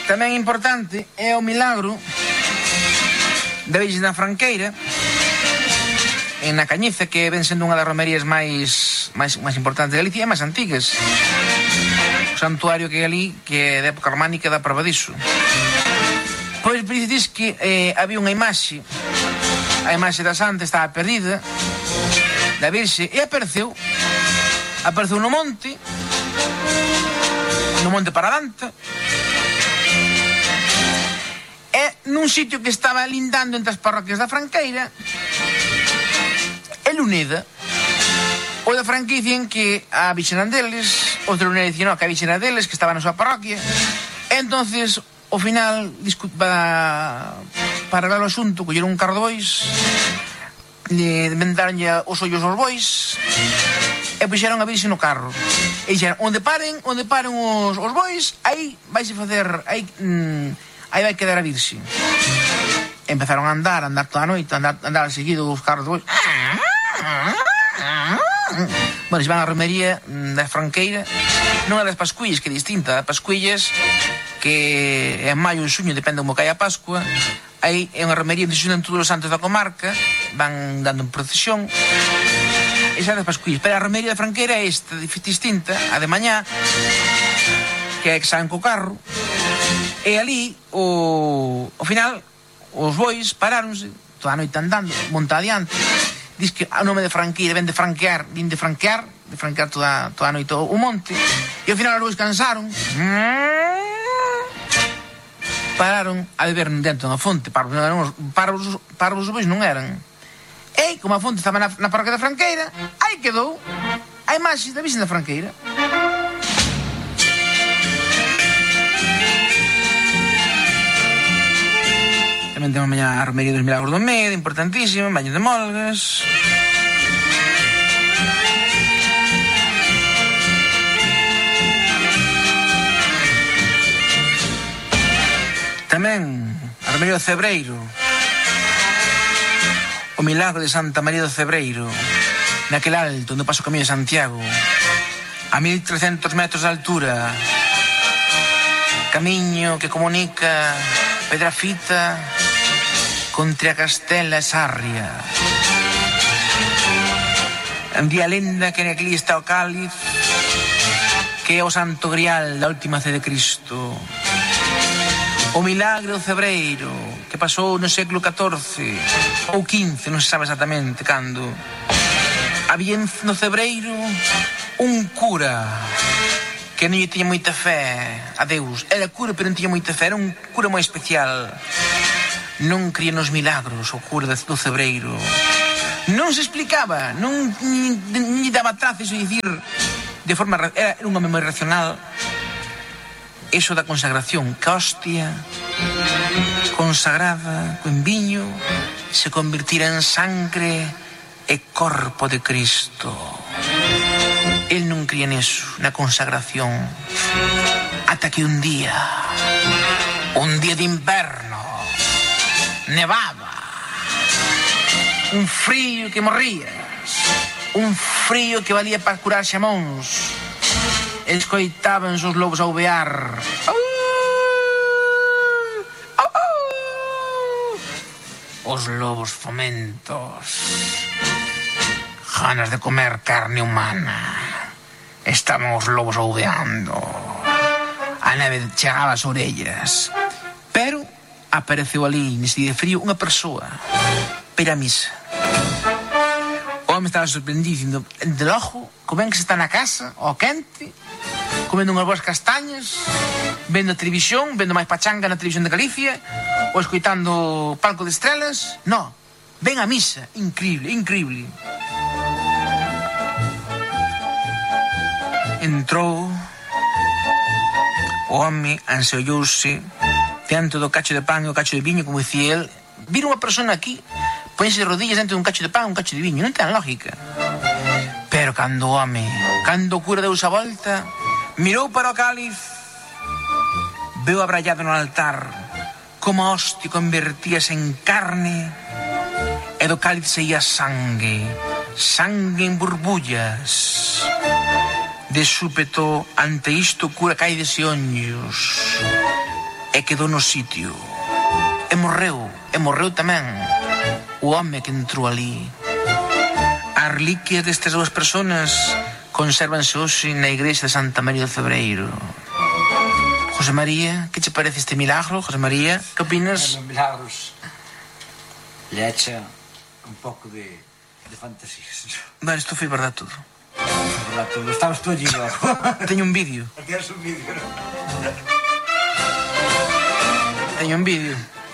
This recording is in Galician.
Tamén importante é o milagro da Virxe da Franqueira en na Cañiza, que ven sendo unha das romerías máis importantes de Galicia e máis antigas. O santuario que é ali, que é de época románica, dá prova disso. Pois diz que había unha imaxe, a imaxe da Santa estaba perdida, da Virxe, e apareceu no monte Paradanta, e nun sitio que estaba lindando entre as parroquias da Franqueira e Luneda. O da Franqueira dicían que a Virxe era deles, os de Luneda dicían que a Virxe era deles, que estaba na súa parroquia. E entonces, ao final, para arreglar o asunto, colleron un carro de bois, vendaronlle os ollos aos bois e puxeron a Virxe no carro. E dixeron, onde paren os bois, aí vai quedar a Virxe. Empezaron a andar toda a noite, andar seguido os carros de bois. Bueno, se van á romería da Franqueira, non é das Pascuillas, que é distinta. A Pascuillas, que é en maio ou xuño, depende como cae a Pascua. Aí é unha romería onde se unen todos os santos da comarca, van dando en procesión. Esa é das Pascuillas. Pero a romería da Franqueira é esta, distinta, a de mañá, que é que saen co carro. E ali, ao final, os bois paráronse toda a noite andando, monta adiante. Diz que o nome de Franqueira ven de franquear toda a noite o monte. E ao final os bois cansaron, pararon a beber dentro da fonte. Parvos os bois non eran. E como a fonte estaba na parroquia da Franqueira, aí quedou a imaxe da Virxe da Franqueira. Tamén temos mañá a romería dos Milagros do Medo, importantísima, baño de molgas. Tamén a romería do Cebreiro, o milagro de Santa María do Cebreiro, naquel alto onde pasa o Camiño de Santiago, a 1300 metros de altura, camiño que comunica Pedrafita con Triacastela e Sarria. En día lenda que aquí está o cáliz, que é o Santo Grial da última fe de Cristo. O milagre do Cebreiro, que pasou no século XIV ou XV, non se sabe exactamente cando. Había no Cebreiro un cura que non lle tiña moita fe a Deus. Era cura, pero non tiña moita fe. Era un cura moi especial. Non cría nos milagros o cura do Cebreiro. Non se explicaba, non lle daba trazos de dicir de forma... Era un home moi racional. Eso da consagración, que a hostia consagrada con viño se convirtira en sangre e corpo de Cristo. El non cría neso, na consagración, ata que un día de inverno, nevaba, un frío que morrías, un frío que valía para curar xamóns. Escoitaban os lobos a uvear. Os lobos fomentos, ganas de comer carne humana. Estaban os lobos ouveando. A neve chegaba as orellas. Pero apareceu ali, neste día de frío, unha persoa para a misa. O home estaba sorprendido, de logo, como ven que se está na casa, ao quente, comendo unhas boas castañas, vendo a televisión, vendo máis pachanga na televisión de Galicia, ou escoitando Palco de Estrelas. No, ven a misa. Increíble, increíble. Entrou o home, anseollouse diante do cacho de pan e o cacho de viño, como dicía el. Vir unha persona aquí ponse de rodillas dentro dun cacho de pan e un cacho de viño, non ten lógica. Pero cando o home, cando o cura deus a volta, mirou para o cáliz, veu abrallado no altar como a hostia convertíase en carne e do cáliz saía sangue en burbullas. De súpeto, ante isto, o cura cae de xeonllos e quedou no sitio. E morreu tamén o home que entrou ali. As reliquias destas dúas persoas consérvanse hoxe na igrexa de Santa María do Cebreiro. José María, que che parece este milagro, José María? Que opinas? Milagros le echa un pouco de fantasías. Vale, isto foi verdade todo. Verdad, todo. Estabas tú allí logo. Teño un vídeo. Tienes un vídeo, ¿no? Teño un vídeo.